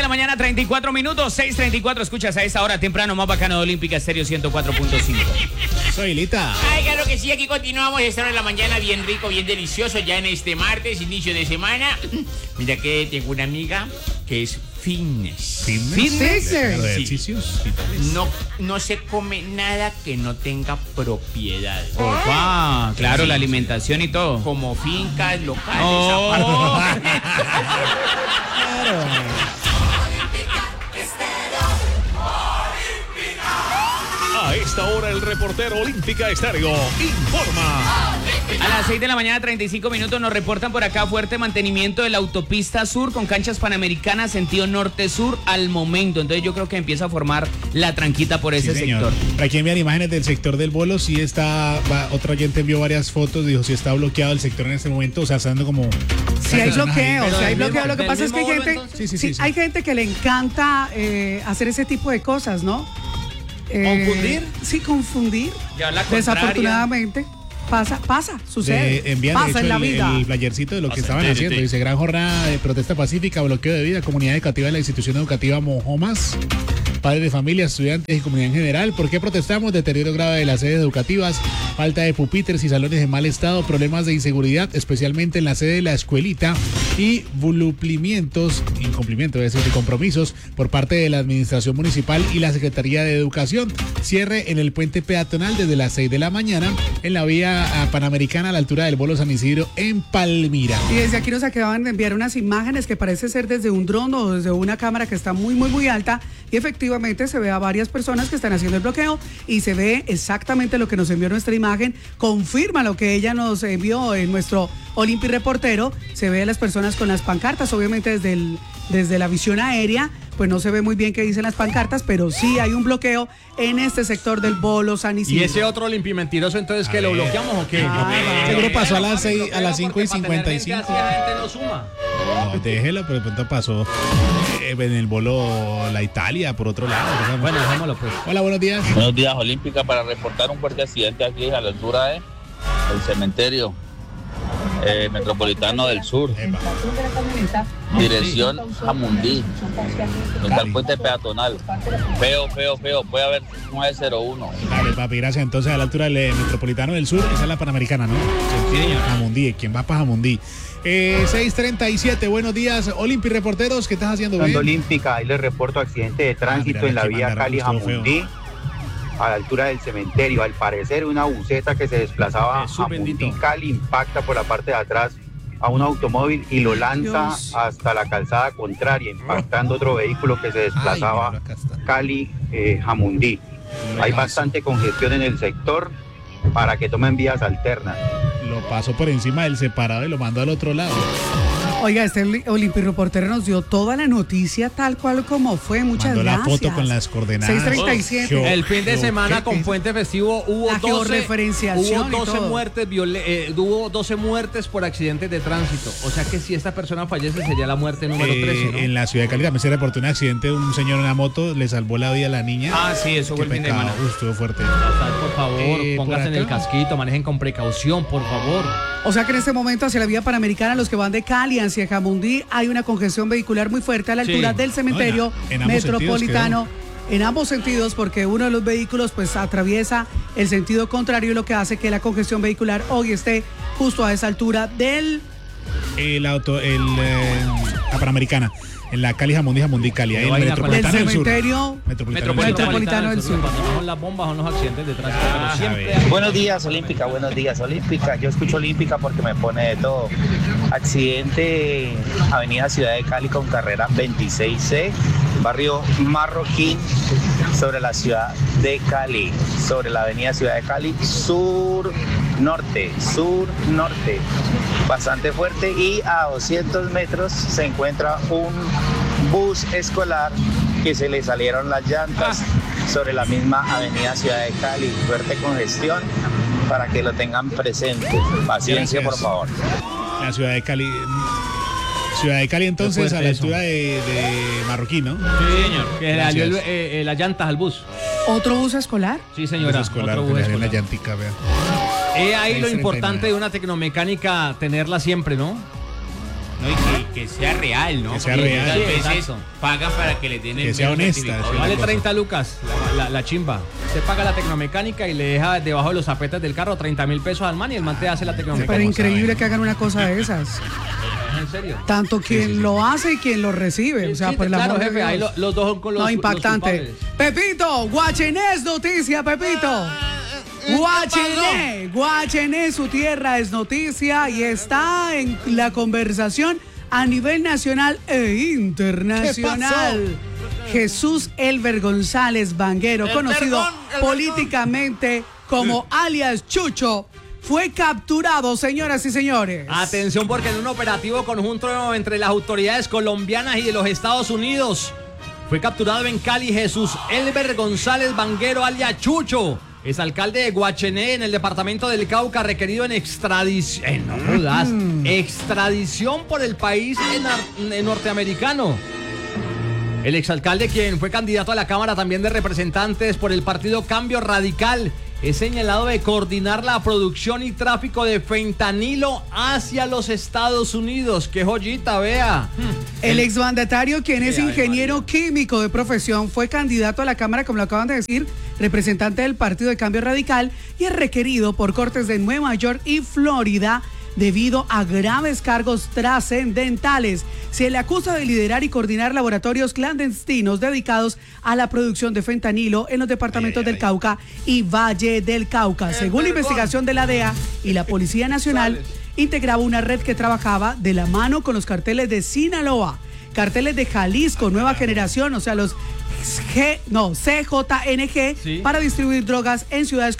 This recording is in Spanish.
la mañana, 34 minutos, 6:34. Escuchas a esta hora temprano, más bacano de Olímpica Estéreo 104.5. Soy Lita. Ay, claro que sí, aquí continuamos esta hora de la mañana, bien rico, bien delicioso, ya en este martes, inicio de semana. Mira que tengo una amiga que es fitness. ¿Fitness? Sí. Ejercicios. No se come nada que no tenga propiedad. Opa, claro, Sí. la alimentación y todo. Como fincas locales. Oh. aparte. A esta hora el reportero Olímpica Estéreo informa. A las 6 de la mañana, 35 minutos, nos reportan por acá fuerte mantenimiento de la autopista sur con canchas panamericanas sentido norte-sur al momento. Entonces yo creo que empieza a formar la tranquita por ese sector. Aquí envían imágenes del sector del Bolo. Sí está, otro oyente envió varias fotos, dijo si está bloqueado el sector en este momento. O sea, está dando como... Si hay bloqueo, Pero si hay del bloqueo. mismo- Lo que del pasa es que hay mismo gente, bolo, entonces. Sí. hay gente que le encanta hacer ese tipo de cosas, ¿no? ¿Confundir? Sí, confundir. Ya la contraria. Desafortunadamente pasa, sucede. Envían pasa de hecho en la vida. el playercito de lo que estaban haciendo. Dice gran jornada de protesta pacífica, bloqueo de vida, comunidad educativa de la institución educativa Mojomas, padres de familia, estudiantes y comunidad en general. ¿Por qué protestamos? Deterioro grave de las sedes educativas, falta de pupitres y salones en mal estado, problemas de inseguridad, especialmente en la sede de la escuelita, y incumplimiento de compromisos por parte de la administración municipal y la Secretaría de Educación. Cierre en el puente peatonal desde las 6 de la mañana en la vía panamericana a la altura del Bolo San Isidro en Palmira. Y desde aquí nos acaban de enviar unas imágenes que parece ser desde un dron o desde una cámara que está muy alta, y efectivamente se ve a varias personas que están haciendo el bloqueo y se ve exactamente lo que nos envió nuestra imagen, confirma lo que ella nos envió en nuestro Olympi reportero. Se ve a las personas con las pancartas, obviamente desde la visión aérea pues no se ve muy bien qué dicen las pancartas, pero sí hay un bloqueo en este sector del Bolo San Isidro. ¿Y ese otro limpimentiroso entonces que lo bloqueamos o qué? Seguro pasó a las 6, a las 5 y Porque para tener 55. gente así, la gente no suma. No, déjelo, pero de pronto pasó en el Bolo la Italia, por otro lado. Bueno, dejémoslo pues. Hola, buenos días. Buenos días, Olímpica, para reportar un fuerte accidente aquí a la altura del cementerio Metropolitano del Sur, dirección Jamundí, frente al puente peatonal. Feo, puede haber 901. Dale, papi, gracias. Entonces, a la altura del Metropolitano del Sur, esa es la Panamericana, ¿no? Sí, señor. Jamundí, ¿quién va para Jamundí? 6:37, buenos días, Olympi Reporteros, ¿qué estás haciendo bien? Olímpica, ahí les reporto accidente de tránsito mira, en la que vía mandaron, estuvo Cali-Jamundí, a la altura del cementerio. Al parecer, una buceta que se desplazaba Jesús bendito. Jamundí-Cali impacta por la parte de atrás a un automóvil y lo lanza Dios. hasta la calzada contraria, impactando otro vehículo que se desplazaba míralo, acá está. Cali-Jamundí. Hay bastante congestión en el sector para que tomen vías alternas. Lo pasó por encima del separado y lo mandó al otro lado. Oiga, este Olympi reportero nos dio toda la noticia tal cual como fue. Muchas Mandó gracias. la foto con las coordenadas. 6:37. Oh, El fin de ¿qué? semana ¿Qué? con puente festivo hubo La 12 georreferenciación y todo. muertes hubo 12 muertes por accidentes de tránsito. O sea que si esta persona fallece sería la muerte número 13, ¿no? En la ciudad de Cali también se reportó un accidente de un señor en una moto, le salvó la vida a la niña. Ah, sí, eso Qué fue el fin de pecado, semana. estuvo fuerte. Por favor, por pónganse en el acá. casquito, manejen con precaución, por favor. O sea que en este momento hacia la vía panamericana, los que van de Cali hacia Jamundí, hay una congestión vehicular muy fuerte a la altura Sí. del cementerio En ambos metropolitano. En ambos sentidos, porque uno de los vehículos pues atraviesa el sentido contrario, lo que hace que la congestión vehicular hoy esté justo a esa altura del... La Panamericana, en la Cali Jamundí, Jamundí Cali, ahí en el Vaina con el Metropolitano del Sur. cementerio Metropolitano del Sur. Cuando son las bombas son los accidentes de tránsito, pero siempre ver. Buenos días, Olímpica. Yo escucho Olímpica porque me pone de todo. Accidente Avenida Ciudad de Cali con carrera 26C, barrio Marroquín, sobre la ciudad de Cali, sobre la avenida Ciudad de Cali, sur-norte, bastante fuerte, y a 200 metros se encuentra un bus escolar que se le salieron las llantas sobre la misma avenida Ciudad de Cali. Fuerte congestión para que lo tengan presente. Paciencia, Gracias. por favor. La ciudad de Cali. Ciudad de Cali, entonces, Qué a fuerte la eso. altura de Marroquín, ¿no? Sí, señor. Que le Gracias. salió las llantas al bus. ¿Otro bus escolar? Sí, señora. Bus escolar, otro que bus le den la escolar. llantica, vea. Ahí lo 6:39. importante de una tecnomecánica, tenerla siempre, ¿no? No, y que sea real, ¿no? Que sea Porque real. muchas Sí, veces exacto. pagan para que le den el Que sea honesta, certificado. sí. Vale cosa. 30 lucas la chimba. Usted paga la tecnomecánica y le deja debajo de los zapetes del carro 30.000 pesos al man y el man te hace la tecnomecánica. Pero increíble que hagan una cosa de esas. ¿En serio? Tanto quien lo hace y quien lo recibe. O sea, Sí, por el claro, amor de jefe, ahí Dios. los dos son con los No, los impactante. culpables. Pepito, Guachené es noticia, Pepito. Guachené, su tierra es noticia y está en la conversación a nivel nacional e internacional. Jesús Elber González Vanguero, conocido políticamente como alias Chucho, fue capturado, señoras y señores. Atención, porque en un operativo conjunto entre las autoridades colombianas y de los Estados Unidos fue capturado en Cali Jesús Elber González Vanguero alias Chucho, exalcalde de Guachené en el departamento del Cauca, requerido en extradición, no jodas, extradición por el país norteamericano. El exalcalde, quien fue candidato a la Cámara también de Representantes por el partido Cambio Radical, es señalado de coordinar la producción y tráfico de fentanilo hacia los Estados Unidos. ¡Qué joyita, vea! El exmandatario, quien es ingeniero químico de profesión, fue candidato a la Cámara, como lo acaban de decir, representante del Partido de Cambio Radical, y es requerido por cortes de Nueva York y Florida debido a graves cargos trascendentales. Se le acusa de liderar y coordinar laboratorios clandestinos dedicados a la producción de fentanilo en los departamentos del Cauca y Valle del Cauca. Según la investigación de la DEA y la Policía Nacional, integraba una red que trabajaba de la mano con los carteles de Sinaloa, carteles de Jalisco, Nueva Generación, o sea, los CJNG, Sí. para distribuir drogas en ciudades